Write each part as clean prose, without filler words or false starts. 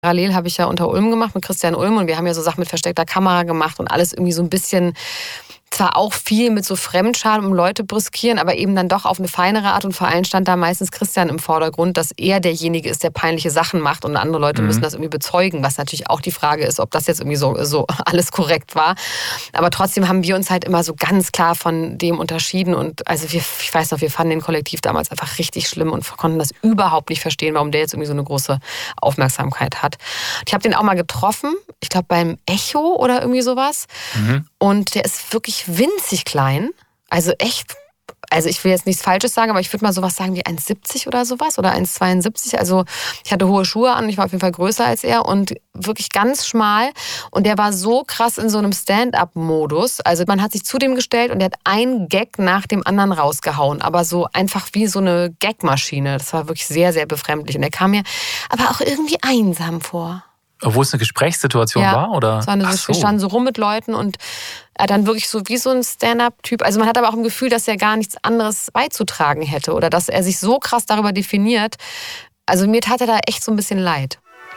Parallel habe ich ja Unter Ulm gemacht mit Christian Ulm und wir haben ja so Sachen mit versteckter Kamera gemacht und alles irgendwie so ein bisschen, zwar auch viel mit so Fremdscham, um Leute brüskieren, aber eben dann doch auf eine feinere Art und vor allem stand da meistens Christian im Vordergrund, dass er derjenige ist, der peinliche Sachen macht und andere Leute müssen das irgendwie bezeugen, was natürlich auch die Frage ist, ob das jetzt irgendwie so alles korrekt war. Aber trotzdem haben wir uns halt immer so ganz klar von dem unterschieden und also ich weiß noch, wir fanden den Kollektiv damals einfach richtig schlimm und konnten das überhaupt nicht verstehen, warum der jetzt irgendwie so eine große Aufmerksamkeit hat. Ich habe den auch mal getroffen, ich glaube beim Echo oder irgendwie sowas. Und der ist wirklich winzig klein. Also echt, also ich will jetzt nichts Falsches sagen, aber ich würde mal sowas sagen wie 1,70 oder sowas oder 1,72. Also ich hatte hohe Schuhe an, ich war auf jeden Fall größer als er und wirklich ganz schmal. Und der war so krass in so einem Stand-up-Modus. Also man hat sich zu dem gestellt und der hat einen Gag nach dem anderen rausgehauen. Aber so einfach wie so eine Gagmaschine. Das war wirklich sehr, sehr befremdlich. Und der kam mir aber auch irgendwie einsam vor. Wo es eine Gesprächssituation war? Oder? Wir standen so rum mit Leuten und er dann wirklich so wie so ein Stand-up-Typ. Also man hat aber auch ein Gefühl, dass er gar nichts anderes beizutragen hätte oder dass er sich so krass darüber definiert. Also mir tat er da echt so ein bisschen leid.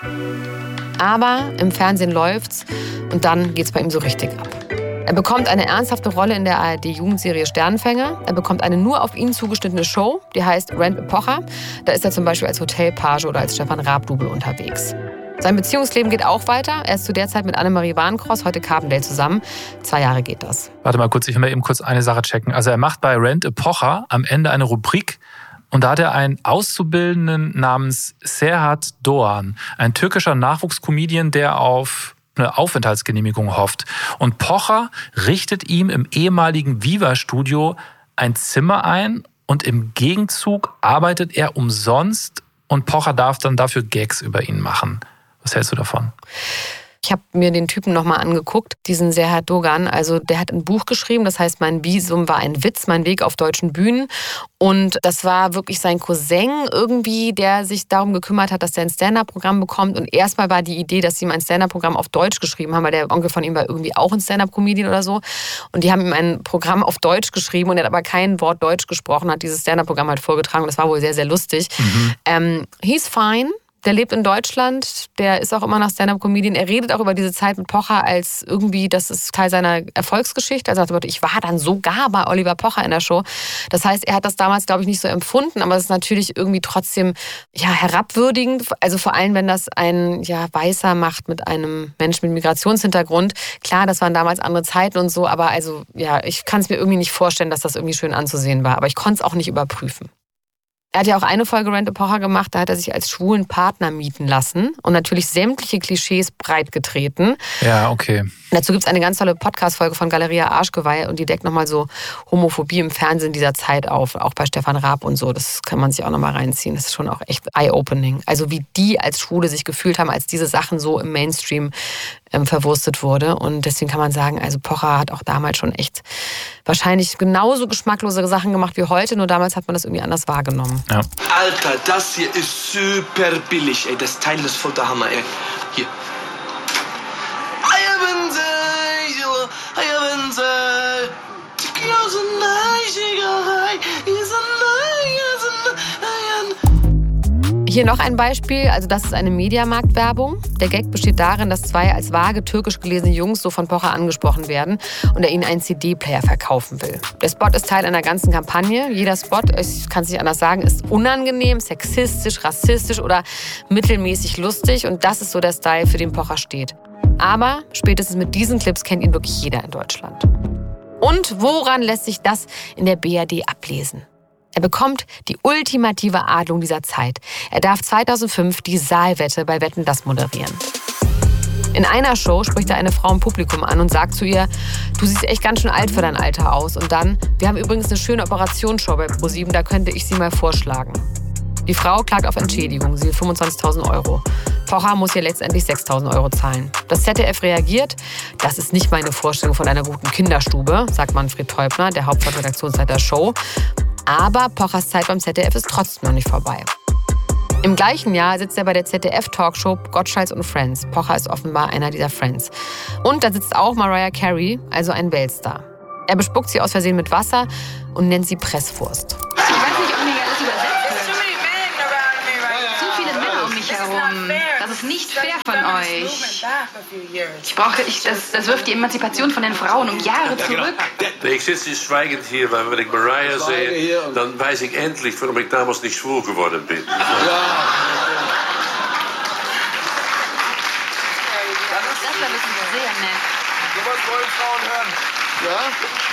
Aber im Fernsehen läuft's und dann geht's bei ihm so richtig ab. Er bekommt eine ernsthafte Rolle in der ARD-Jugendserie Sternenfänger. Er bekommt eine nur auf ihn zugeschnittene Show, die heißt Rent a Pocher. Da ist er zum Beispiel als Hotelpage oder als Stefan Raab-Double unterwegs. Sein Beziehungsleben geht auch weiter. Er ist zu der Zeit mit Annemarie Warncross, heute Carbondale, zusammen. 2 Jahre geht das. Warte mal kurz, ich will mal eben kurz eine Sache checken. Also er macht bei Rent a Pocher am Ende eine Rubrik und da hat er einen Auszubildenden namens Serhat Doğan, ein türkischer Nachwuchscomedian, der auf eine Aufenthaltsgenehmigung hofft. Und Pocher richtet ihm im ehemaligen Viva-Studio ein Zimmer ein und im Gegenzug arbeitet er umsonst und Pocher darf dann dafür Gags über ihn machen. Was hältst du davon? Ich habe mir den Typen nochmal angeguckt, diesen Serhat Doğan. Also der hat ein Buch geschrieben, das heißt Mein Visum war ein Witz, mein Weg auf deutschen Bühnen. Und das war wirklich sein Cousin irgendwie, der sich darum gekümmert hat, dass er ein Stand-Up-Programm bekommt. Und erstmal war die Idee, dass sie ihm ein Stand-Up-Programm auf Deutsch geschrieben haben, weil der Onkel von ihm war irgendwie auch ein Stand-Up-Comedian oder so. Und die haben ihm ein Programm auf Deutsch geschrieben und er hat aber kein Wort Deutsch gesprochen, hat dieses Stand-Up-Programm halt vorgetragen. Und das war wohl sehr, sehr lustig. He's fine. Der lebt in Deutschland, der ist auch immer noch Stand-Up-Comedian. Er redet auch über diese Zeit mit Pocher als irgendwie, das ist Teil seiner Erfolgsgeschichte. Er sagt, ich war dann sogar bei Oliver Pocher in der Show. Das heißt, er hat das damals, glaube ich, nicht so empfunden, aber es ist natürlich irgendwie trotzdem herabwürdigend. Also vor allem, wenn das ein Weißer macht mit einem Menschen mit Migrationshintergrund. Klar, das waren damals andere Zeiten und so, aber also ich kann es mir irgendwie nicht vorstellen, dass das irgendwie schön anzusehen war. Aber ich konnte es auch nicht überprüfen. Er hat ja auch eine Folge Rent a Pocher gemacht, da hat er sich als schwulen Partner mieten lassen und natürlich sämtliche Klischees breitgetreten. Ja, okay. Dazu gibt es eine ganz tolle Podcast-Folge von Galeria Arschgeweih und die deckt nochmal so Homophobie im Fernsehen dieser Zeit auf, auch bei Stefan Raab und so. Das kann man sich auch nochmal reinziehen. Das ist schon auch echt eye-opening. Also wie die als Schwule sich gefühlt haben, als diese Sachen so im Mainstream verwurstet wurde. Und deswegen kann man sagen, also Pocher hat auch damals schon echt wahrscheinlich genauso geschmacklose Sachen gemacht wie heute, nur damals hat man das irgendwie anders wahrgenommen. Ja. Alter, das hier ist super billig, ey. Das Teil ist voll der Hammer, ey. Hier. Hier noch ein Beispiel, also das ist eine Mediamarkt-Werbung. Der Gag besteht darin, dass 2 als vage türkisch gelesene Jungs so von Pocher angesprochen werden und er ihnen einen CD-Player verkaufen will. Der Spot ist Teil einer ganzen Kampagne. Jeder Spot, ich kann es nicht anders sagen, ist unangenehm, sexistisch, rassistisch oder mittelmäßig lustig und das ist so der Style, für den Pocher steht. Aber spätestens mit diesen Clips kennt ihn wirklich jeder in Deutschland. Und woran lässt sich das in der BRD ablesen? Er bekommt die ultimative Adlung dieser Zeit. Er darf 2005 die Saalwette bei Wetten, das moderieren. In einer Show spricht er eine Frau im Publikum an und sagt zu ihr, du siehst echt ganz schön alt für dein Alter aus. Und dann, wir haben übrigens eine schöne Operationsshow bei ProSieben, da könnte ich sie mal vorschlagen. Die Frau klagt auf Entschädigung, sie will 25.000 €. Pocher muss ihr letztendlich 6.000 € zahlen. Das ZDF reagiert, das ist nicht meine Vorstellung von einer guten Kinderstube, sagt Manfred Teubner, der Hauptstadtredaktionsleiter der Show. Aber Pochers Zeit beim ZDF ist trotzdem noch nicht vorbei. Im gleichen Jahr sitzt er bei der ZDF-Talkshow Gottschalk und Friends. Pocher ist offenbar einer dieser Friends. Und da sitzt auch Mariah Carey, also ein Weltstar. Er bespuckt sie aus Versehen mit Wasser und nennt sie Presswurst. Ich weiß nicht, ob mir alles übersetzt wird. Zu viele Männer um mich herum. Das ist nicht fair von euch. Das wirft die Emanzipation von den Frauen um Jahre zurück. Ich sitze schweigend hier, weil wenn ich Mariah sehe, dann weiß ich endlich, warum ich damals nicht schwul geworden bin. Das war wirklich sehr nett. Sowas wollen Frauen hören.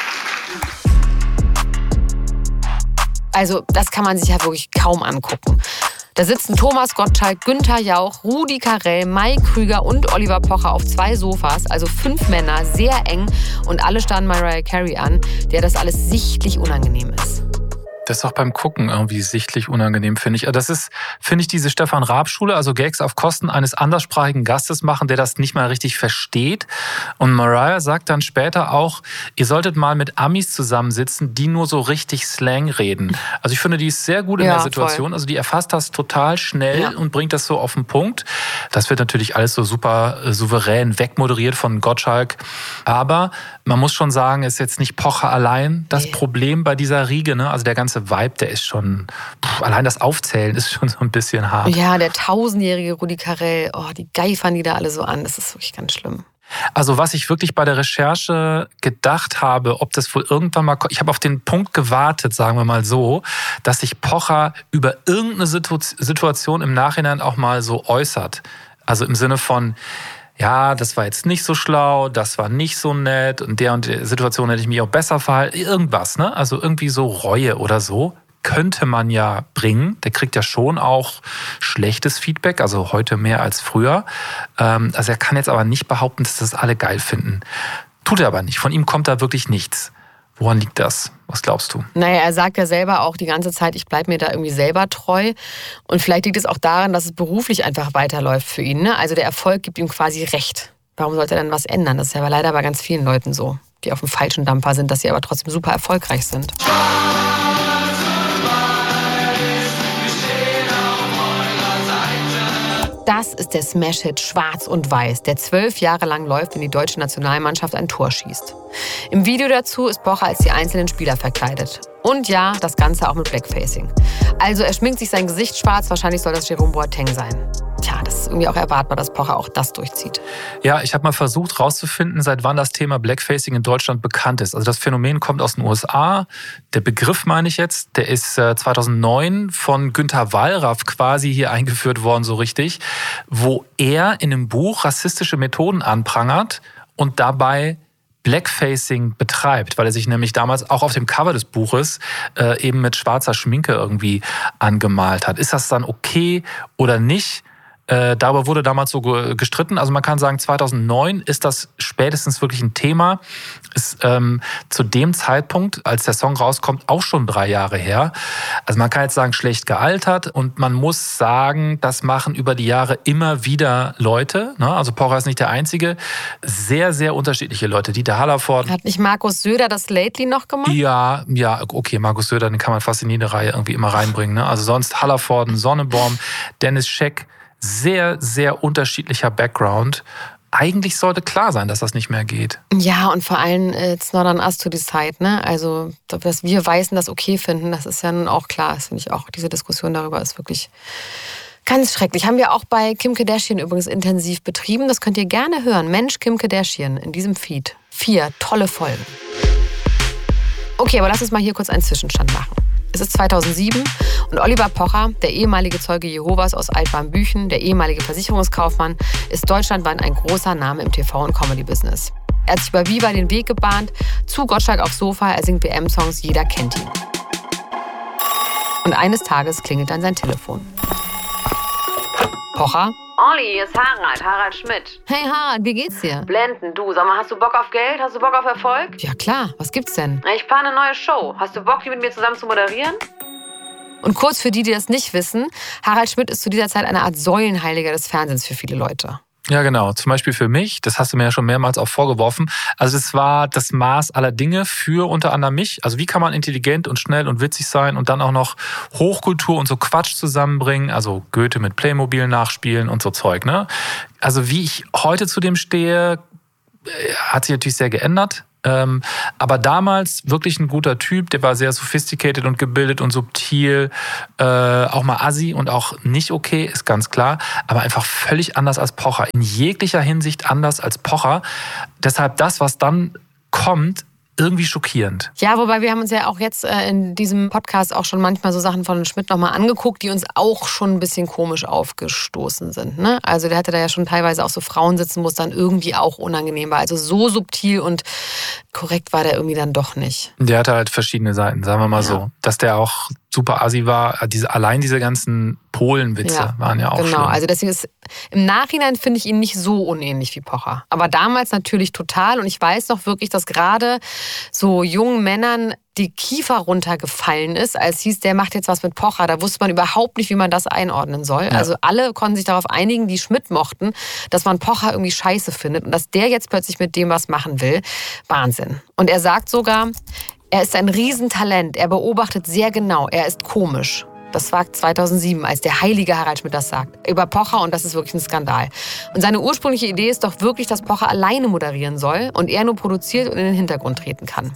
Ja? Also das kann man sich ja wirklich kaum angucken. Da sitzen Thomas Gottschalk, Günther Jauch, Rudi Carrell, Mai Krüger und Oliver Pocher auf 2 Sofas, also 5 Männer, sehr eng und alle starren Mariah Carey an, der das alles sichtlich unangenehm ist. Das ist auch beim Gucken irgendwie sichtlich unangenehm, finde ich. Das ist, finde ich, diese Stefan Raab-Schule, also Gags auf Kosten eines anderssprachigen Gastes machen, der das nicht mal richtig versteht. Und Mariah sagt dann später auch, ihr solltet mal mit Amis zusammensitzen, die nur so richtig Slang reden. Also ich finde, die ist sehr gut in der Situation. Voll. Also die erfasst das total schnell und bringt das so auf den Punkt. Das wird natürlich alles so super souverän wegmoderiert von Gottschalk. Aber man muss schon sagen, ist jetzt nicht Pocher allein das Problem bei dieser Riege, ne? Also der ganze Vibe, der ist schon, allein das Aufzählen ist schon so ein bisschen hart. Ja, der 1000-jährige Rudi Carrell, die geifern die da alle so an, das ist wirklich ganz schlimm. Also was ich wirklich bei der Recherche gedacht habe, ob das wohl irgendwann mal, ich habe auf den Punkt gewartet, sagen wir mal so, dass sich Pocher über irgendeine Situation im Nachhinein auch mal so äußert. Also im Sinne von, ja, das war jetzt nicht so schlau, das war nicht so nett und der Situation hätte ich mich auch besser verhalten. Irgendwas, ne? Also irgendwie so Reue oder so könnte man ja bringen. Der kriegt ja schon auch schlechtes Feedback, also heute mehr als früher. Also er kann jetzt aber nicht behaupten, dass das alle geil finden. Tut er aber nicht. Von ihm kommt da wirklich nichts. Woran liegt das? Was glaubst du? Naja, er sagt ja selber auch die ganze Zeit, ich bleibe mir da irgendwie selber treu. Und vielleicht liegt es auch daran, dass es beruflich einfach weiterläuft für ihn. Ne? Also der Erfolg gibt ihm quasi recht. Warum sollte er denn was ändern? Das ist ja aber leider bei ganz vielen Leuten so, die auf dem falschen Dampfer sind, dass sie aber trotzdem super erfolgreich sind. Das ist der Smash-Hit Schwarz und Weiß, der 12 Jahre lang läuft, wenn die deutsche Nationalmannschaft ein Tor schießt. Im Video dazu ist Pocher als die einzelnen Spieler verkleidet. Und ja, das Ganze auch mit Blackfacing. Also er schminkt sich sein Gesicht schwarz, wahrscheinlich soll das Jerome Boateng sein. Tja, das ist irgendwie auch erwartbar, dass Pocher auch das durchzieht. Ja, ich habe mal versucht rauszufinden, seit wann das Thema Blackfacing in Deutschland bekannt ist. Also das Phänomen kommt aus den USA. Der Begriff, meine ich jetzt, der ist 2009 von Günter Wallraff quasi hier eingeführt worden, so richtig, wo er in einem Buch rassistische Methoden anprangert und dabei Blackfacing betreibt, weil er sich nämlich damals auch auf dem Cover des Buches eben mit schwarzer Schminke irgendwie angemalt hat. Ist das dann okay oder nicht? Darüber wurde damals so gestritten. Also man kann sagen, 2009 ist das spätestens wirklich ein Thema. Ist zu dem Zeitpunkt, als der Song rauskommt, auch schon 3 Jahre her. Also man kann jetzt sagen, schlecht gealtert. Und man muss sagen, das machen über die Jahre immer wieder Leute. Ne? Also Pocher ist nicht der Einzige. Sehr, sehr unterschiedliche Leute. Dieter Hallervorden. Hat nicht Markus Söder das Lately noch gemacht? Ja, okay, Markus Söder, den kann man fast in jede Reihe irgendwie immer reinbringen. Ne? Also sonst Hallervorden, Sonneborn, Dennis Scheck. Sehr, sehr unterschiedlicher Background. Eigentlich sollte klar sein, dass das nicht mehr geht. Ja, und vor allem, it's not on us to decide, ne? Also, dass wir Weißen das okay finden, das ist ja nun auch klar. Das finde ich auch. Diese Diskussion darüber ist wirklich ganz schrecklich. Haben wir auch bei Kim Kardashian übrigens intensiv betrieben. Das könnt ihr gerne hören. Mensch, Kim Kardashian in diesem Feed. 4 tolle Folgen. Okay, aber lass uns mal hier kurz einen Zwischenstand machen. Es ist 2007 und Oliver Pocher, der ehemalige Zeuge Jehovas aus Altwarmbüchen, der ehemalige Versicherungskaufmann, ist deutschlandweit ein großer Name im TV- und Comedy-Business. Er hat sich über Viva den Weg gebahnt, zu Gottschalk aufs Sofa, er singt WM-Songs, jeder kennt ihn. Und eines Tages klingelt dann sein Telefon. Pocher? Olli, hier ist Harald Schmidt. Hey Harald, wie geht's dir? Blenden, du, sag mal, hast du Bock auf Geld? Hast du Bock auf Erfolg? Ja klar, was gibt's denn? Ich plane eine neue Show. Hast du Bock, die mit mir zusammen zu moderieren? Und kurz für die das nicht wissen, Harald Schmidt ist zu dieser Zeit eine Art Säulenheiliger des Fernsehens für viele Leute. Ja, genau. Zum Beispiel für mich, das hast du mir ja schon mehrmals auch vorgeworfen. Also es war das Maß aller Dinge für unter anderem mich. Also wie kann man intelligent und schnell und witzig sein und dann auch noch Hochkultur und so Quatsch zusammenbringen. Also Goethe mit Playmobil nachspielen und so Zeug, ne? Also wie ich heute zu dem stehe, hat sich natürlich sehr geändert. Aber damals wirklich ein guter Typ, der war sehr sophisticated und gebildet und subtil, auch mal assi und auch nicht okay, ist ganz klar, aber einfach völlig anders als Pocher, in jeglicher Hinsicht anders als Pocher. Deshalb das, was dann kommt, irgendwie schockierend. Ja, wobei wir haben uns ja auch jetzt in diesem Podcast auch schon manchmal so Sachen von Schmidt nochmal angeguckt, die uns auch schon ein bisschen komisch aufgestoßen sind. Ne? Also der hatte da ja schon teilweise auch so Frauen sitzen, wo es dann irgendwie auch unangenehm war. Also so subtil und korrekt war der irgendwie dann doch nicht. Der hatte halt verschiedene Seiten, sagen wir mal so. Dass der auch super assi war, allein diese ganzen Polenwitze waren ja auch schlimm. Genau, also deswegen ist im Nachhinein finde ich ihn nicht so unähnlich wie Pocher. Aber damals natürlich total. Und ich weiß noch wirklich, dass gerade so jungen Männern die Kiefer runtergefallen ist, als hieß, der macht jetzt was mit Pocher. Da wusste man überhaupt nicht, wie man das einordnen soll. Ja. Also alle konnten sich darauf einigen, die Schmidt mochten, dass man Pocher irgendwie scheiße findet. Und dass der jetzt plötzlich mit dem was machen will. Wahnsinn. Und er sagt sogar, er ist ein Riesentalent. Er beobachtet sehr genau. Er ist komisch. Das war 2007, als der heilige Harald Schmidt das sagt. Über Pocher, und das ist wirklich ein Skandal. Und seine ursprüngliche Idee ist doch wirklich, dass Pocher alleine moderieren soll und er nur produziert und in den Hintergrund treten kann.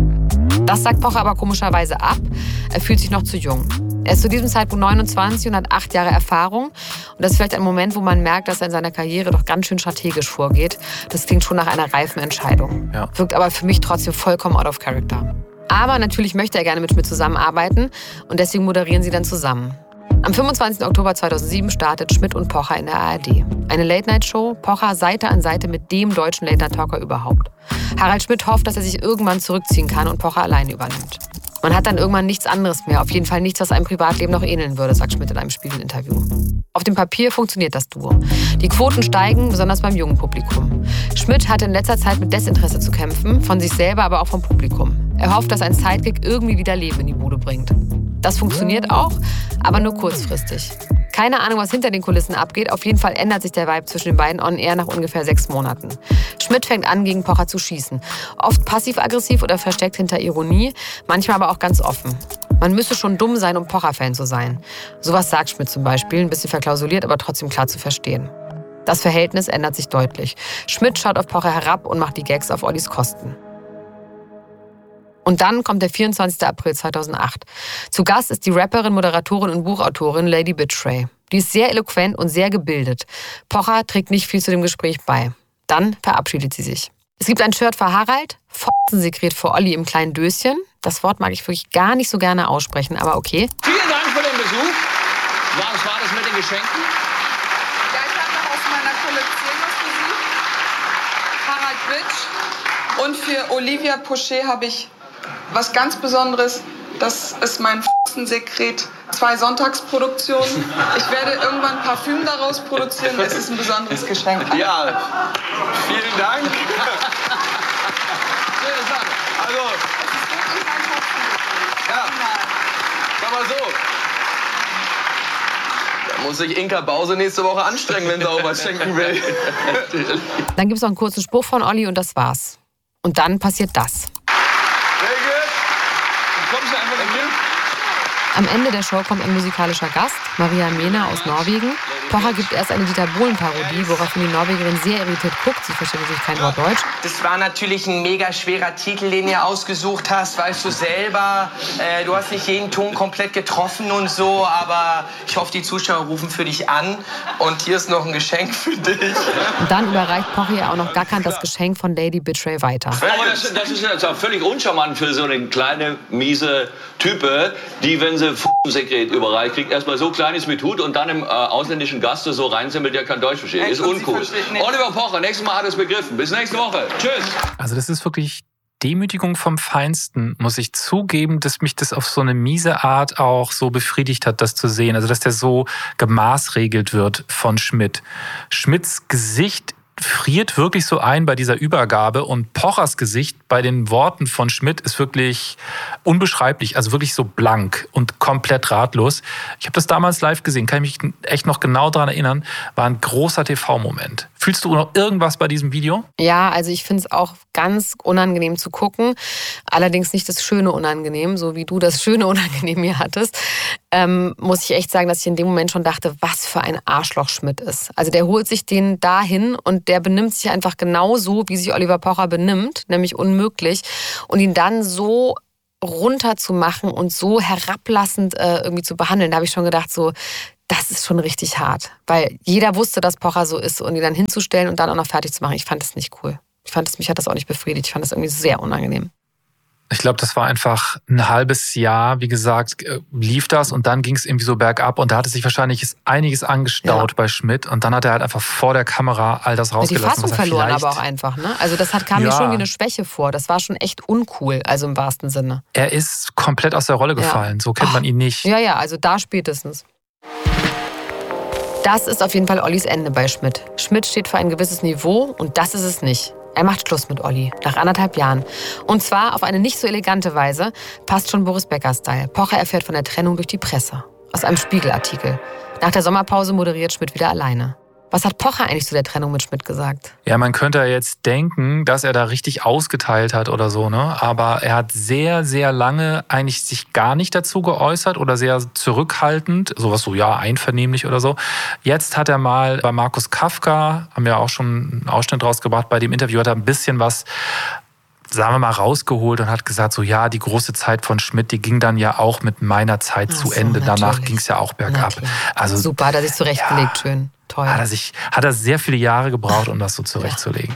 Das sagt Pocher aber komischerweise ab. Er fühlt sich noch zu jung. Er ist zu diesem Zeitpunkt 29 und hat 8 Jahre Erfahrung. Und das ist vielleicht ein Moment, wo man merkt, dass er in seiner Karriere doch ganz schön strategisch vorgeht. Das klingt schon nach einer reifen Entscheidung. Ja. Wirkt aber für mich trotzdem vollkommen out of character. Aber natürlich möchte er gerne mit Schmidt zusammenarbeiten und deswegen moderieren sie dann zusammen. Am 25. Oktober 2007 startet Schmidt und Pocher in der ARD. Eine Late-Night-Show, Pocher Seite an Seite mit dem deutschen Late-Night-Talker überhaupt. Harald Schmidt hofft, dass er sich irgendwann zurückziehen kann und Pocher alleine übernimmt. Man hat dann irgendwann nichts anderes mehr, auf jeden Fall nichts, was einem Privatleben noch ähneln würde, sagt Schmidt in einem Spiegel-Interview. Auf dem Papier funktioniert das Duo. Die Quoten steigen, besonders beim jungen Publikum. Schmidt hatte in letzter Zeit mit Desinteresse zu kämpfen, von sich selber, aber auch vom Publikum. Er hofft, dass ein Sidekick irgendwie wieder Leben in die Bude bringt. Das funktioniert auch, aber nur kurzfristig. Keine Ahnung, was hinter den Kulissen abgeht. Auf jeden Fall ändert sich der Vibe zwischen den beiden on air nach ungefähr 6 Monaten. Schmidt fängt an, gegen Pocher zu schießen. Oft passiv-aggressiv oder versteckt hinter Ironie, manchmal aber auch ganz offen. Man müsse schon dumm sein, um Pocher-Fan zu sein. Sowas sagt Schmidt zum Beispiel, ein bisschen verklausuliert, aber trotzdem klar zu verstehen. Das Verhältnis ändert sich deutlich. Schmidt schaut auf Pocher herab und macht die Gags auf Ollis Kosten. Und dann kommt der 24. April 2008. Zu Gast ist die Rapperin, Moderatorin und Buchautorin Lady Bitchrey. Die ist sehr eloquent und sehr gebildet. Pocher trägt nicht viel zu dem Gespräch bei. Dann verabschiedet sie sich. Es gibt ein Shirt für Harald, Fotzensekret für Olli im kleinen Döschen. Das Wort mag ich wirklich gar nicht so gerne aussprechen, aber okay. Vielen Dank für den Besuch. Was war das mit den Geschenken? Ja, ich habe noch aus meiner Kollektion was für Sie. Harald Bitch. Und für Olivia Pochet habe ich was ganz Besonderes. Das ist mein Sekret. 2 Sonntagsproduktionen. Ich werde irgendwann Parfüm daraus produzieren. Es ist ein besonderes Geschenk. Ja, vielen Dank. Also, ja, sag mal so. Da muss sich Inka Bause nächste Woche anstrengen, wenn sie auch was schenken will. Dann gibt es noch einen kurzen Spruch von Olli und das war's. Und dann passiert das. Am Ende der Show kommt ein musikalischer Gast, Maria Mena aus Norwegen. Pocher gibt erst eine Dieter Bohlen-Parodie, woraufhin die Norwegerin sehr irritiert guckt. Sie versteht natürlich kein Wort Deutsch. Das war natürlich ein mega schwerer Titel, den ihr ausgesucht hast, weißt du selber. Du hast nicht jeden Ton komplett getroffen und so, aber ich hoffe, die Zuschauer rufen für dich an. Und hier ist noch ein Geschenk für dich. Und dann überreicht Pocher ja auch noch gackern das Geschenk von Lady Bitchrey weiter. Aber das ist jetzt auch völlig uncharmant für so eine kleine, miese Type, die, wenn sie Sekret überreicht kriegt, erstmal so klein ist mit Hut und dann im ausländischen Gast so reinzimmelt, der kein Deutsch versteht. Ist uncool. Oliver Pocher, nächstes Mal hat er es begriffen. Bis nächste Woche. Tschüss. Also das ist wirklich Demütigung vom Feinsten, muss ich zugeben, dass mich das auf so eine miese Art auch so befriedigt hat, das zu sehen. Also dass der so gemaßregelt wird von Schmidt. Schmidts Gesicht friert wirklich so ein bei dieser Übergabe und Pochers Gesicht bei den Worten von Schmidt ist wirklich unbeschreiblich, also wirklich so blank und komplett ratlos. Ich habe das damals live gesehen, kann ich mich echt noch genau daran erinnern, war ein großer TV-Moment. Fühlst du noch irgendwas bei diesem Video? Ja, also ich finde es auch ganz unangenehm zu gucken. Allerdings nicht das schöne Unangenehm, so wie du das schöne Unangenehm hier hattest. Muss ich echt sagen, dass ich in dem Moment schon dachte, was für ein Arschloch Schmidt ist. Also der holt sich den dahin und der benimmt sich einfach genauso, wie sich Oliver Pocher benimmt, nämlich unmöglich. Und ihn dann so runterzumachen und so herablassend irgendwie zu behandeln, da habe ich schon gedacht, so, das ist schon richtig hart. Weil jeder wusste, dass Pocher so ist und ihn dann hinzustellen und dann auch noch fertig zu machen, ich fand das nicht cool. Mich hat das auch nicht befriedigt. Ich fand das irgendwie sehr unangenehm. Ich glaube, das war einfach ein halbes Jahr, wie gesagt, lief das und dann ging es irgendwie so bergab und da hatte sich wahrscheinlich einiges angestaut bei Schmidt und dann hat er halt einfach vor der Kamera all das rausgelassen. Die Fassung verloren aber auch einfach, ne? Also das kam mir schon wie eine Schwäche vor. Das war schon echt uncool, also im wahrsten Sinne. Er ist komplett aus der Rolle gefallen, so kennt man ihn nicht. Ja, also da spätestens. Das ist auf jeden Fall Ollis Ende bei Schmidt. Schmidt steht für ein gewisses Niveau und das ist es nicht. Er macht Schluss mit Olli, nach 1,5 Jahren. Und zwar auf eine nicht so elegante Weise, passt schon Boris Becker-Style. Pocher erfährt von der Trennung durch die Presse. Aus einem Spiegelartikel. Nach der Sommerpause moderiert Schmidt wieder alleine. Was hat Pocher eigentlich zu der Trennung mit Schmidt gesagt? Ja, man könnte ja jetzt denken, dass er da richtig ausgeteilt hat oder so, ne? Aber er hat sehr, sehr lange eigentlich sich gar nicht dazu geäußert oder sehr zurückhaltend, sowas so, ja, einvernehmlich oder so. Jetzt hat er mal bei Markus Kafka, haben wir auch schon einen Ausschnitt rausgebracht, bei dem Interview hat er ein bisschen was, sagen wir mal, rausgeholt und hat gesagt, so ja, die große Zeit von Schmidt, die ging dann ja auch mit meiner Zeit zu Ende. Natürlich. Danach ging es ja auch bergab. Also, super, hat er sich zurechtgelegt, schön. Toll. Hat er sehr viele Jahre gebraucht, um das so zurechtzulegen.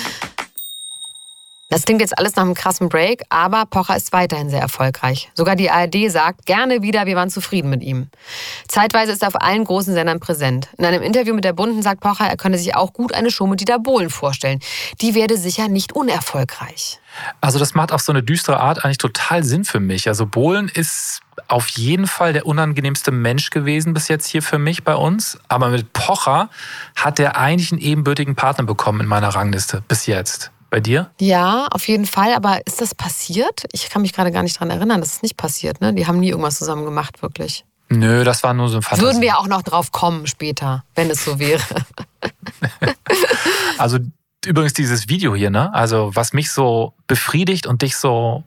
Das klingt jetzt alles nach einem krassen Break, aber Pocher ist weiterhin sehr erfolgreich. Sogar die ARD sagt, gerne wieder, wir waren zufrieden mit ihm. Zeitweise ist er auf allen großen Sendern präsent. In einem Interview mit der Bunden sagt Pocher, er könne sich auch gut eine Show mit Dieter Bohlen vorstellen. Die werde sicher nicht unerfolgreich. Also das macht auf so eine düstere Art eigentlich total Sinn für mich. Also Bohlen ist auf jeden Fall der unangenehmste Mensch gewesen bis jetzt hier für mich bei uns. Aber mit Pocher hat er eigentlich einen ebenbürtigen Partner bekommen in meiner Rangliste bis jetzt. Bei dir? Ja, auf jeden Fall. Aber ist das passiert? Ich kann mich gerade gar nicht daran erinnern, dass es nicht passiert. Ne? Die haben nie irgendwas zusammen gemacht, wirklich. Nö, das war nur so ein Fantasie. Würden wir ja auch noch drauf kommen später, wenn es so wäre. Also übrigens dieses Video hier, ne? Also was mich so befriedigt und dich so,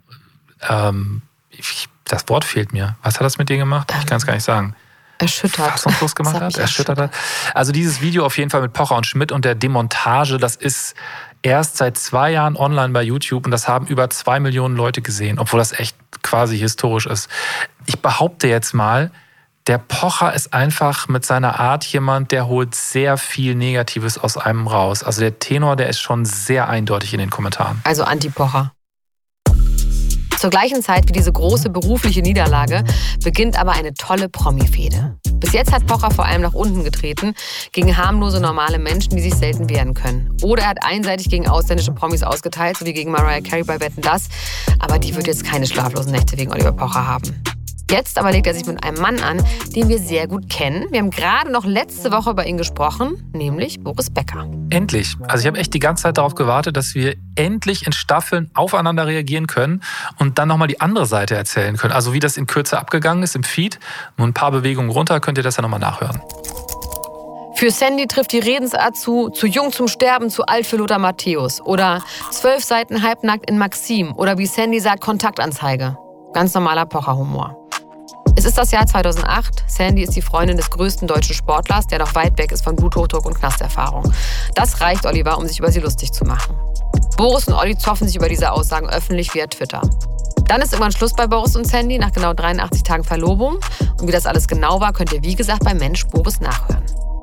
das Wort fehlt mir. Was hat das mit dir gemacht? Ich kann es gar nicht sagen. Erschüttert. Fassungslos gemacht hat? Erschüttert hat. Also dieses Video auf jeden Fall mit Pocher und Schmidt und der Demontage, das ist erst seit 2 Jahren online bei YouTube und das haben über 2 Millionen Leute gesehen, obwohl das echt quasi historisch ist. Ich behaupte jetzt mal, der Pocher ist einfach mit seiner Art jemand, der holt sehr viel Negatives aus einem raus. Also der Tenor, der ist schon sehr eindeutig in den Kommentaren. Also Anti-Pocher. Zur gleichen Zeit wie diese große berufliche Niederlage beginnt aber eine tolle Promi-Fehde. Bis jetzt hat Pocher vor allem nach unten getreten, gegen harmlose, normale Menschen, die sich selten wehren können. Oder er hat einseitig gegen ausländische Promis ausgeteilt, so wie gegen Mariah Carey bei Wetten, dass. Aber die wird jetzt keine schlaflosen Nächte wegen Oliver Pocher haben. Jetzt aber legt er sich mit einem Mann an, den wir sehr gut kennen. Wir haben gerade noch letzte Woche über ihn gesprochen, nämlich Boris Becker. Endlich. Also ich habe echt die ganze Zeit darauf gewartet, dass wir endlich in Staffeln aufeinander reagieren können und dann nochmal die andere Seite erzählen können. Also wie das in Kürze abgegangen ist im Feed. Nur ein paar Bewegungen runter, könnt ihr das ja nochmal nachhören. Für Sandy trifft die Redensart zu jung zum Sterben, zu alt für Lothar Matthäus. Oder 12 Seiten halbnackt in Maxim. Oder wie Sandy sagt, Kontaktanzeige. Ganz normaler Pocher-Humor. Es ist das Jahr 2008. Sandy ist die Freundin des größten deutschen Sportlers, der noch weit weg ist von Bluthochdruck und Knasterfahrung. Das reicht Oliver, um sich über sie lustig zu machen. Boris und Olli zoffen sich über diese Aussagen öffentlich via Twitter. Dann ist irgendwann Schluss bei Boris und Sandy nach genau 83 Tagen Verlobung. Und wie das alles genau war, könnt ihr wie gesagt bei Mensch Boris nachhören.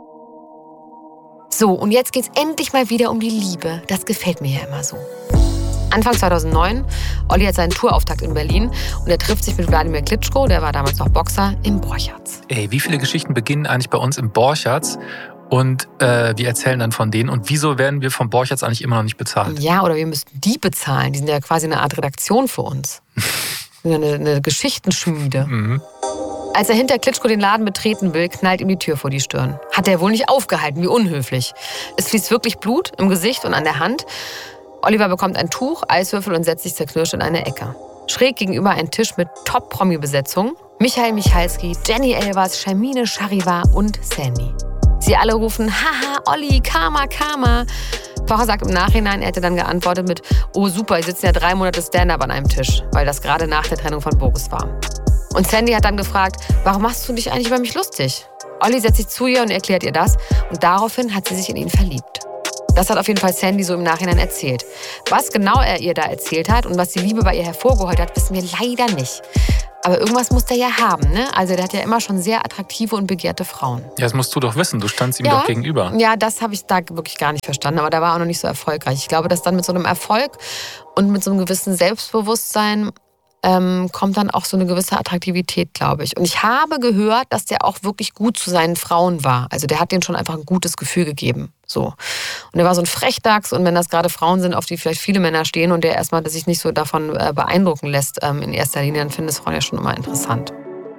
So, und jetzt geht's endlich mal wieder um die Liebe. Das gefällt mir ja immer so. Anfang 2009, Olli hat seinen Tourauftakt in Berlin und er trifft sich mit Wladimir Klitschko, der war damals noch Boxer, im Borchards. Ey, wie viele Geschichten beginnen eigentlich bei uns im Borchards und wir erzählen dann von denen und wieso werden wir vom Borchards eigentlich immer noch nicht bezahlt? Ja, oder wir müssten die bezahlen, die sind ja quasi eine Art Redaktion für uns. eine Geschichtenschmiede. Mhm. Als er hinter Klitschko den Laden betreten will, knallt ihm die Tür vor die Stirn. Hat er wohl nicht aufgehalten, wie unhöflich. Es fließt wirklich Blut im Gesicht und an der Hand. Oliver bekommt ein Tuch, Eiswürfel und setzt sich zerknirscht in eine Ecke. Schräg gegenüber ein Tisch mit Top-Promi-Besetzung. Michael Michalski, Jenny Elvers, Shermine Charivar und Sandy. Sie Sie alle rufen, haha, Olli, Karma, Karma. Pocher sagt im Nachhinein, er hätte dann geantwortet mit, oh super, sie sitzen ja 3 Monate Stand-up an einem Tisch, weil das gerade nach der Trennung von Boris war. Und Sandy hat dann gefragt, warum machst du dich eigentlich über mich lustig? Olli setzt sich zu ihr und erklärt ihr das und daraufhin hat sie sich in ihn verliebt. Das hat auf jeden Fall Sandy so im Nachhinein erzählt. Was genau er ihr da erzählt hat und was die Liebe bei ihr hervorgeholt hat, wissen wir leider nicht. Aber irgendwas muss der ja haben, ne? Also der hat ja immer schon sehr attraktive und begehrte Frauen. Ja, das musst du doch wissen. Du standst ihm doch gegenüber. Ja, das habe ich da wirklich gar nicht verstanden. Aber da war auch noch nicht so erfolgreich. Ich glaube, dass dann mit so einem Erfolg und mit so einem gewissen Selbstbewusstsein kommt dann auch so eine gewisse Attraktivität, glaube ich. Und ich habe gehört, dass der auch wirklich gut zu seinen Frauen war. Also der hat denen schon einfach ein gutes Gefühl gegeben. So. Und er war so ein Frechdachs und wenn das gerade Frauen sind, auf die vielleicht viele Männer stehen und der erstmal sich nicht so davon beeindrucken lässt in erster Linie, dann finden es Frauen ja schon immer interessant.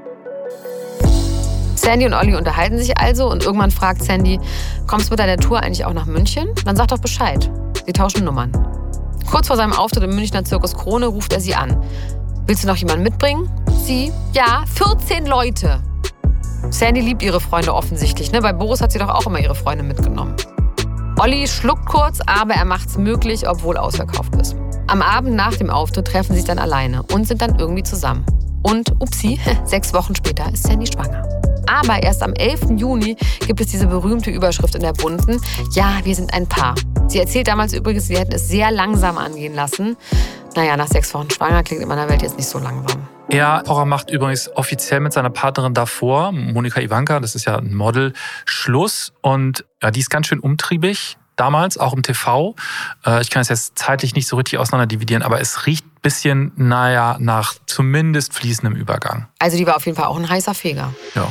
Sandy und Olli unterhalten sich also und irgendwann fragt Sandy, kommst du mit deiner Tour eigentlich auch nach München? Dann sag doch Bescheid. Sie tauschen Nummern. Kurz vor seinem Auftritt im Münchner Zirkus Krone ruft er sie an. Willst du noch jemanden mitbringen? Sie, ja, 14 Leute. Sandy liebt ihre Freunde offensichtlich, ne? Bei Boris hat sie doch auch immer ihre Freunde mitgenommen. Olli schluckt kurz, aber er macht's möglich, obwohl ausverkauft ist. Am Abend nach dem Auftritt treffen sie sich dann alleine und sind dann irgendwie zusammen. Und, upsi, 6 Wochen später ist Sandy schwanger. Aber erst am 11. Juni gibt es diese berühmte Überschrift in der Bunten, ja, wir sind ein Paar. Sie erzählt damals übrigens, sie hätten es sehr langsam angehen lassen. Naja, nach 6 Wochen schwanger klingt in meiner Welt jetzt nicht so langsam. Ja, Pocher macht übrigens offiziell mit seiner Partnerin davor, Monika Ivanka, das ist ja ein Model, Schluss. Und ja, die ist ganz schön umtriebig, damals, auch im TV. Ich kann es jetzt zeitlich nicht so richtig auseinander dividieren, aber es riecht ein bisschen, nach zumindest fließendem Übergang. Also die war auf jeden Fall auch ein heißer Feger. Ja.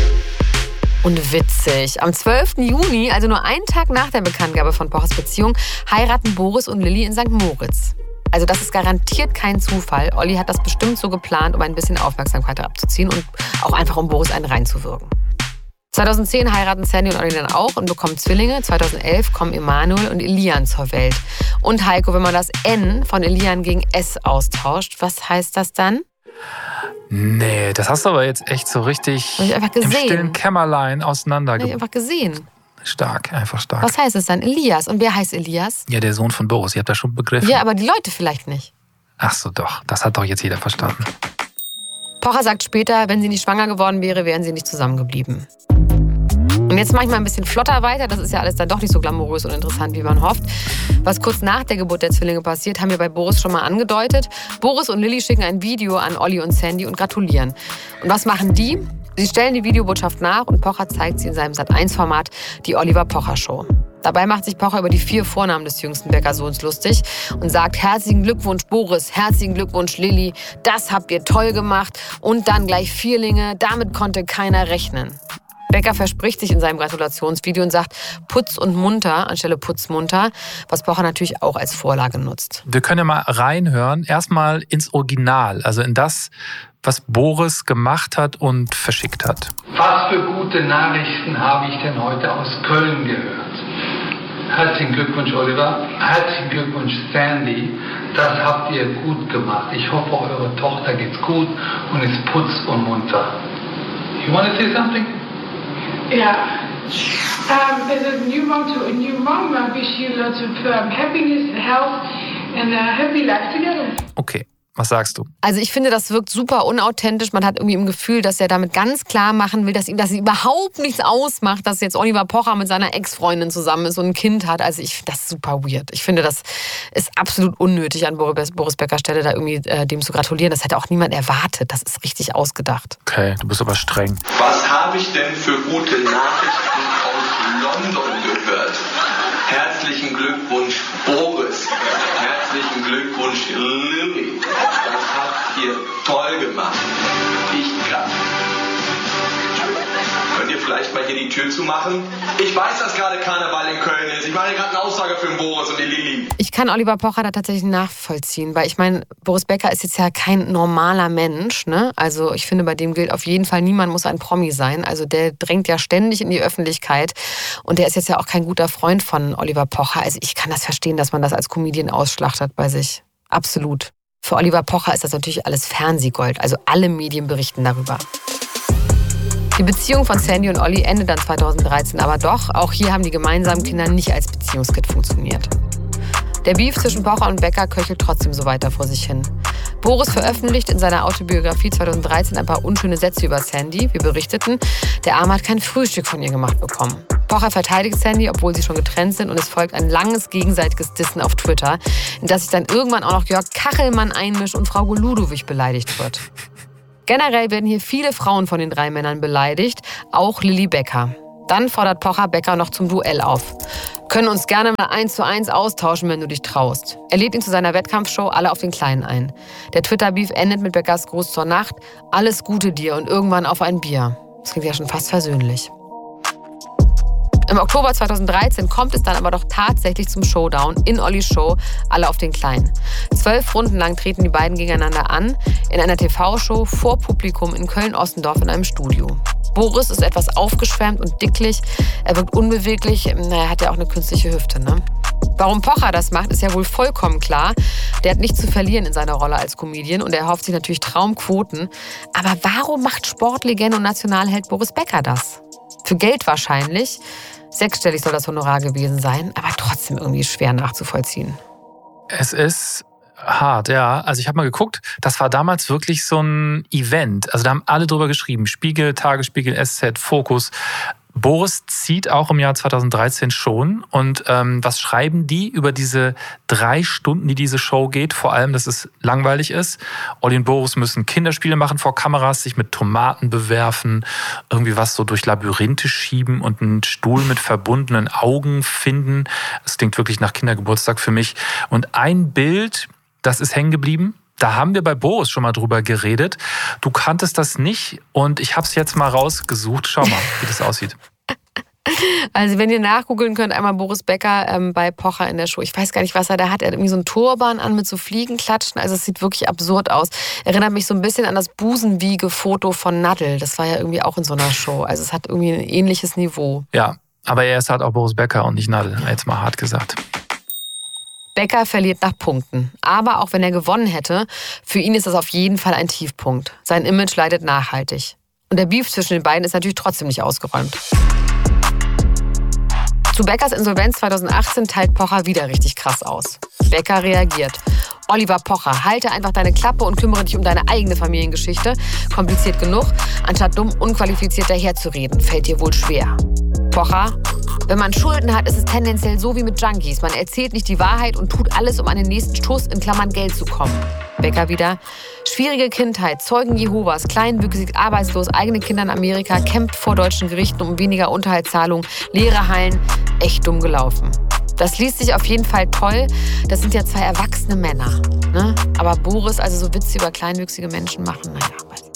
Und witzig. Am 12. Juni, also nur einen Tag nach der Bekanntgabe von Pochers Beziehung, heiraten Boris und Lilly in St. Moritz. Also das ist garantiert kein Zufall. Olli hat das bestimmt so geplant, um ein bisschen Aufmerksamkeit abzuziehen und auch einfach, um Boris einen reinzuwirken. 2010 heiraten Sandy und Olli dann auch und bekommen Zwillinge. 2011 kommen Emanuel und Elian zur Welt. Und Heiko, wenn man das N von Elian gegen S austauscht, was heißt das dann? Nee, das hast du aber jetzt echt so richtig im stillen Kämmerlein auseinandergebracht. Hab ich einfach gesehen. Stark, einfach stark. Was heißt es dann? Elias. Und wer heißt Elias? Ja, der Sohn von Boris. Ihr habt das schon begriffen. Ja, aber die Leute vielleicht nicht. Ach so, doch. Das hat doch jetzt jeder verstanden. Pocher sagt später, wenn sie nicht schwanger geworden wäre, wären sie nicht zusammengeblieben. Und jetzt mache ich mal ein bisschen flotter weiter. Das ist ja alles dann doch nicht so glamourös und interessant, wie man hofft. Was kurz nach der Geburt der Zwillinge passiert, haben wir bei Boris schon mal angedeutet. Boris und Lilly schicken ein Video an Olli und Sandy und gratulieren. Und was machen die? Sie stellen die Videobotschaft nach und Pocher zeigt sie in seinem Sat.1-Format, die Oliver Pocher Show. Dabei macht sich Pocher über die 4 Vornamen des jüngsten Bäckersohns lustig und sagt, herzlichen Glückwunsch Boris, herzlichen Glückwunsch Lilly, das habt ihr toll gemacht und dann gleich Vierlinge, damit konnte keiner rechnen. Becker verspricht sich in seinem Gratulationsvideo und sagt Putz und munter anstelle putzmunter, was Pocher natürlich auch als Vorlage nutzt. Wir können ja mal reinhören, erstmal ins Original, also in das, was Boris gemacht hat und verschickt hat. Was für gute Nachrichten habe ich denn heute aus Köln gehört? Herzlichen Glückwunsch, Oliver. Herzlichen Glückwunsch, Sandy. Das habt ihr gut gemacht. Ich hoffe, eure Tochter geht's gut und ist putz und munter. You want to say something? Yeah. As a new mom to a new mom, I wish you lots of happiness, health and a happy life together. Okay. Was sagst du? Also ich finde, das wirkt super unauthentisch. Man hat irgendwie im Gefühl, dass er damit ganz klar machen will, dass ihm das überhaupt nichts ausmacht, dass jetzt Oliver Pocher mit seiner Ex-Freundin zusammen ist und ein Kind hat. Also ich finde das super weird. Ich finde, das ist absolut unnötig, an Boris Beckers Stelle da irgendwie dem zu gratulieren. Das hätte auch niemand erwartet. Das ist richtig ausgedacht. Okay, du bist aber streng. Was habe ich denn für gute Nachrichten aus London gehört? Herzlichen Glückwunsch, Boris. Herzlichen Glückwunsch, Lilly. Das habt ihr toll gemacht. Ich kann. Könnt ihr vielleicht mal hier die Tür zumachen? Ich weiß, dass gerade Karneval in Köln ist. Ich mache hier gerade eine Aussage für den Boris und die Lilly. Ich kann Oliver Pocher da tatsächlich nachvollziehen, weil ich meine, Boris Becker ist jetzt ja kein normaler Mensch, ne? Also ich finde, bei dem gilt auf jeden Fall, niemand muss ein Promi sein. Also der drängt ja ständig in die Öffentlichkeit und der ist jetzt ja auch kein guter Freund von Oliver Pocher. Also ich kann das verstehen, dass man das als Comedian ausschlachtet bei sich. Absolut. Für Oliver Pocher ist das natürlich alles Fernsehgold. Also alle Medien berichten darüber. Die Beziehung von Sandy und Olli endet dann 2013 aber doch. Auch hier haben die gemeinsamen Kinder nicht als Beziehungskit funktioniert. Der Beef zwischen Pocher und Becker köchelt trotzdem so weiter vor sich hin. Boris veröffentlicht in seiner Autobiografie 2013 ein paar unschöne Sätze über Sandy. Wir berichteten, der Arme hat kein Frühstück von ihr gemacht bekommen. Pocher verteidigt Sandy, obwohl sie schon getrennt sind, und es folgt ein langes gegenseitiges Dissen auf Twitter, in das sich dann irgendwann auch noch Jörg Kachelmann einmischt und Frau Ludowig beleidigt wird. Generell werden hier viele Frauen von den 3 Männern beleidigt, auch Lilly Becker. Dann fordert Pocher Becker noch zum Duell auf. Können uns gerne mal 1:1 austauschen, wenn du dich traust. Er lädt ihn zu seiner Wettkampfshow Alle auf den Kleinen ein. Der Twitter-Beef endet mit Beckers Gruß zur Nacht. Alles Gute dir und irgendwann auf ein Bier. Das klingt ja schon fast versöhnlich. Im Oktober 2013 kommt es dann aber doch tatsächlich zum Showdown in Ollis Show Alle auf den Kleinen. 12 Runden lang treten die beiden gegeneinander an, in einer TV-Show vor Publikum in Köln-Ossendorf in einem Studio. Boris ist etwas aufgeschwärmt und dicklich, er wirkt unbeweglich, er hat ja auch eine künstliche Hüfte, ne? Warum Pocher das macht, ist ja wohl vollkommen klar. Der hat nichts zu verlieren in seiner Rolle als Comedian und er erhofft sich natürlich Traumquoten. Aber warum macht Sportlegende und Nationalheld Boris Becker das? Für Geld wahrscheinlich. 6-stellig soll das Honorar gewesen sein, aber trotzdem irgendwie schwer nachzuvollziehen. Es ist hart, ja. Also ich habe mal geguckt, das war damals wirklich so ein Event. Also da haben alle drüber geschrieben. Spiegel, Tagesspiegel, SZ, Fokus. Boris zieht auch im Jahr 2013 schon. Und was schreiben die über diese 3 Stunden, die diese Show geht? Vor allem, dass es langweilig ist. Olli und Boris müssen Kinderspiele machen vor Kameras, sich mit Tomaten bewerfen, irgendwie was so durch Labyrinthe schieben und einen Stuhl mit verbundenen Augen finden. Das klingt wirklich nach Kindergeburtstag für mich. Und ein Bild, das ist hängen geblieben. Da haben wir bei Boris schon mal drüber geredet. Du kanntest das nicht und ich habe es jetzt mal rausgesucht. Schau mal, wie das aussieht. Also wenn ihr nachgoogeln könnt, einmal Boris Becker bei Pocher in der Show. Ich weiß gar nicht, was er da hat. Er hat irgendwie so einen Turban an mit so Fliegenklatschen. Also es sieht wirklich absurd aus. Erinnert mich so ein bisschen an das Busenwiege-Foto von Nadel. Das war ja irgendwie auch in so einer Show. Also es hat irgendwie ein ähnliches Niveau. Ja, aber er ist halt auch Boris Becker und nicht Nadel. Jetzt mal hart gesagt. Becker verliert nach Punkten. Aber auch wenn er gewonnen hätte, für ihn ist das auf jeden Fall ein Tiefpunkt. Sein Image leidet nachhaltig. Und der Beef zwischen den beiden ist natürlich trotzdem nicht ausgeräumt. Zu Beckers Insolvenz 2018 teilt Pocher wieder richtig krass aus. Becker reagiert. Oliver Pocher, halte einfach deine Klappe und kümmere dich um deine eigene Familiengeschichte. Kompliziert genug, anstatt dumm unqualifiziert daherzureden, fällt dir wohl schwer. Pocher: Wenn man Schulden hat, ist es tendenziell so wie mit Junkies. Man erzählt nicht die Wahrheit und tut alles, um an den nächsten Schuss in Klammern Geld zu kommen. Becker wieder: Schwierige Kindheit, Zeugen Jehovas, kleinwüchsig, arbeitslos, eigene Kinder in Amerika, kämpft vor deutschen Gerichten um weniger Unterhaltszahlungen, leere Hallen, echt dumm gelaufen. Das liest sich auf jeden Fall toll. Das sind ja 2 erwachsene Männer. Ne? Aber Boris, also so Witze über kleinwüchsige Menschen machen, naja.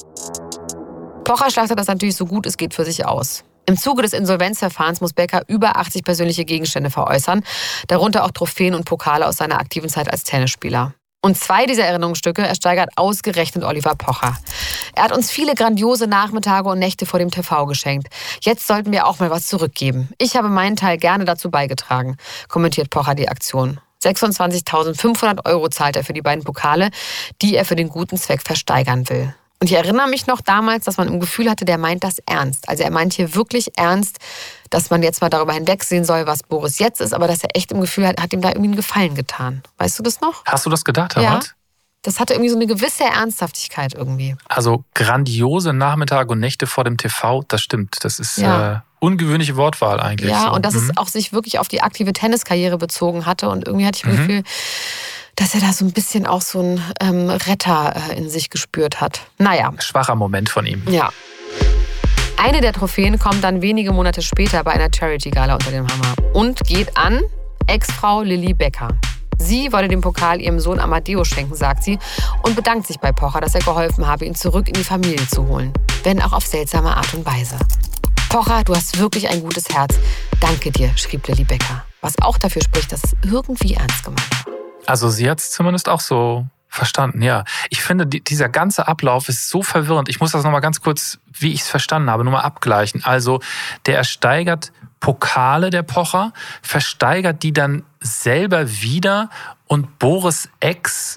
Pocher schlachtet das natürlich so gut es geht für sich aus. Im Zuge des Insolvenzverfahrens muss Becker über 80 persönliche Gegenstände veräußern, darunter auch Trophäen und Pokale aus seiner aktiven Zeit als Tennisspieler. Und 2 dieser Erinnerungsstücke ersteigert ausgerechnet Oliver Pocher. Er hat uns viele grandiose Nachmittage und Nächte vor dem TV geschenkt. Jetzt sollten wir auch mal was zurückgeben. Ich habe meinen Teil gerne dazu beigetragen, kommentiert Pocher die Aktion. 26.500 € zahlt er für die beiden Pokale, die er für den guten Zweck versteigern will. Und ich erinnere mich noch damals, dass man im Gefühl hatte, der meint das ernst. Also er meint hier wirklich ernst, dass man jetzt mal darüber hinwegsehen soll, was Boris jetzt ist, aber dass er echt im Gefühl hat ihm da irgendwie einen Gefallen getan. Weißt du das noch? Hast du das gedacht, Herr Rath? Ja. Das hatte irgendwie so eine gewisse Ernsthaftigkeit irgendwie. Also grandiose Nachmittage und Nächte vor dem TV, das stimmt. Das ist ja. Ungewöhnliche Wortwahl eigentlich. Ja, so. Und dass es auch sich wirklich auf die aktive Tenniskarriere bezogen hatte. Und irgendwie hatte ich das Gefühl, dass er da so ein bisschen auch so einen Retter in sich gespürt hat. Naja. Schwacher Moment von ihm. Ja. Eine der Trophäen kommt dann wenige Monate später bei einer Charity-Gala unter dem Hammer und geht an Ex-Frau Lilly Becker. Sie wollte den Pokal ihrem Sohn Amadeo schenken, sagt sie, und bedankt sich bei Pocher, dass er geholfen habe, ihn zurück in die Familie zu holen. Wenn auch auf seltsame Art und Weise. Pocher, du hast wirklich ein gutes Herz. Danke dir, schrieb Lilly Becker. Was auch dafür spricht, dass es irgendwie ernst gemeint war. Also sie hat es zumindest auch so verstanden, ja. Ich finde, dieser ganze Ablauf ist so verwirrend. Ich muss das nochmal ganz kurz, wie ich es verstanden habe, nur mal abgleichen. Also der ersteigert Pokale, der Pocher, versteigert die dann selber wieder und Boris' Ex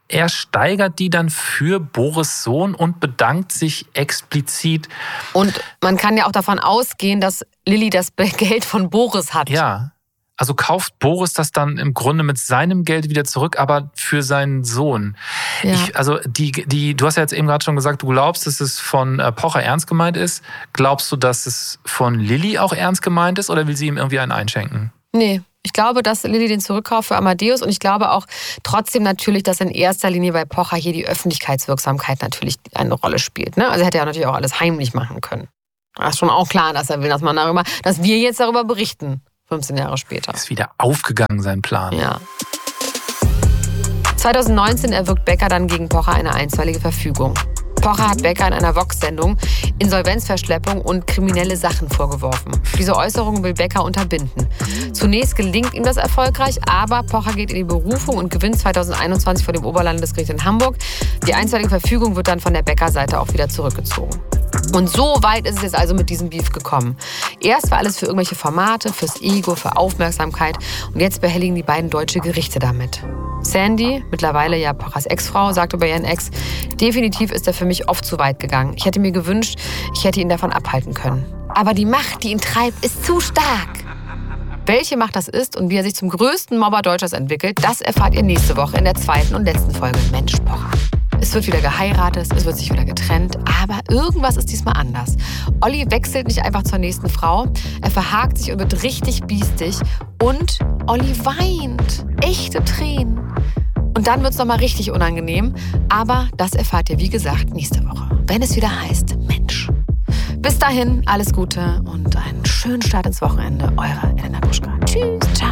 er steigert die dann für Boris Sohn und bedankt sich explizit. Und man kann ja auch davon ausgehen, dass Lilly das Geld von Boris hat. Ja, also kauft Boris das dann im Grunde mit seinem Geld wieder zurück, aber für seinen Sohn. Ja. Du hast ja jetzt eben gerade schon gesagt, du glaubst, dass es von Pocher ernst gemeint ist. Glaubst du, dass es von Lilly auch ernst gemeint ist oder will sie ihm irgendwie einen einschenken? Nee, ich glaube, dass Lilly den zurückkauft für Amadeus und ich glaube auch trotzdem natürlich, dass in erster Linie bei Pocher hier die Öffentlichkeitswirksamkeit natürlich eine Rolle spielt. Ne? Also er hätte ja natürlich auch alles heimlich machen können. Das ist schon auch klar, dass er will, dass wir jetzt darüber berichten. 15 Jahre später. Ist wieder aufgegangen, sein Plan. Ja. 2019 erwirkt Becker dann gegen Pocher eine einstweilige Verfügung. Pocher hat Becker in einer Vox-Sendung Insolvenzverschleppung und kriminelle Sachen vorgeworfen. Diese Äußerungen will Becker unterbinden. Zunächst gelingt ihm das erfolgreich, aber Pocher geht in die Berufung und gewinnt 2021 vor dem Oberlandesgericht in Hamburg. Die einstweilige Verfügung wird dann von der Becker-Seite auch wieder zurückgezogen. Und so weit ist es jetzt also mit diesem Beef gekommen. Erst war alles für irgendwelche Formate, fürs Ego, für Aufmerksamkeit. Und jetzt behelligen die beiden deutsche Gerichte damit. Sandy, mittlerweile ja Pochers Ex-Frau, sagt über ihren Ex, definitiv ist er für mich oft zu weit gegangen. Ich hätte mir gewünscht, ich hätte ihn davon abhalten können. Aber die Macht, die ihn treibt, ist zu stark. Welche Macht das ist und wie er sich zum größten Mobber Deutschlands entwickelt, das erfahrt ihr nächste Woche in der 2. und letzten Folge Mensch Pocher. Es wird wieder geheiratet, es wird sich wieder getrennt, aber irgendwas ist diesmal anders. Olli wechselt nicht einfach zur nächsten Frau, er verhakt sich und wird richtig biestig und Olli weint. Echte Tränen. Und dann wird es nochmal richtig unangenehm, aber das erfahrt ihr, wie gesagt, nächste Woche, wenn es wieder heißt Mensch. Bis dahin, alles Gute und einen schönen Start ins Wochenende. Eure Elena Gruschka. Tschüss, ciao.